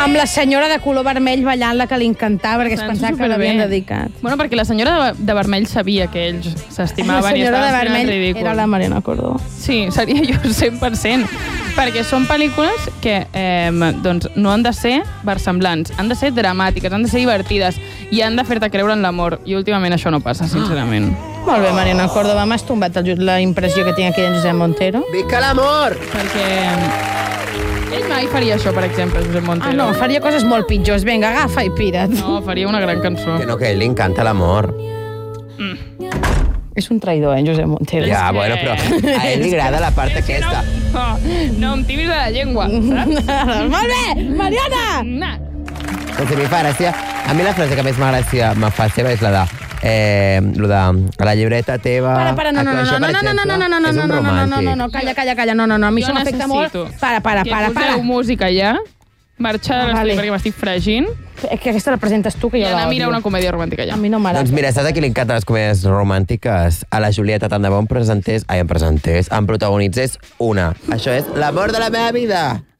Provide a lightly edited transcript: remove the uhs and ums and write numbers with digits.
Amb la senyora de color vermell ballant la que li encantava, perquè es pensava que l'havien dedicat. Bueno, perquè la senyora de vermell sabia que ells s'estimaven i senyora de estaven fent el vermell ridícul. era la Mariona Cordó. Sí, seria jo 100%. Perquè són pel·lícules que doncs, no han de ser versemblants, han de ser dramàtiques, han de ser divertides i han de fer-te creure en l'amor. I últimament això no passa, sincerament. Molt bé, Mariona Córdoba, m'has tombat la impressió que tinc aquí en Josep Montero. Visca l'amor! Perquè ell mai faria això, per exemple, Josep Montero. Ah, no, faria coses molt pitjors. Vinga, agafa i pira't. No, faria una gran cançó. Que no, que a ell li encanta l'amor. És un traïdor, Josep Montero. Ja, bueno, però a ell li agrada la part aquesta. No em tiris de la llengua, saps? Molt bé, Mariona! Na. Doncs a mi fa gràcia. A mi la frase que més me fa seva és la de lo de la llibreta teva... Para, no, calla, no, a mi això m'afecta molt. Para. Que poseu música ja, marxar de l'estudi perquè m'estic fregint És que aquesta la presentes tu, que i jo anar a l'odio. mirar una comèdia romàntica ja. A mi no m'agrada. Doncs mira, saps a qui li encanten les comèdies romàntiques? A la Julieta, tant de bo em protagonitzés una. Això és l'amor de la meva vida.